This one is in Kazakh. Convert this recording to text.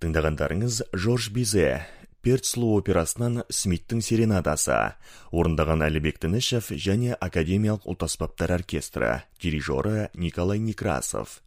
Тыңдағандарыңыз Жорж Бизе, Перт сұлу операсынан Смиттің серенадасы, орындаған Әлібек Тінішев және Академиялық ұлт аспаптар оркестрі, дирижері Николай Некрасов.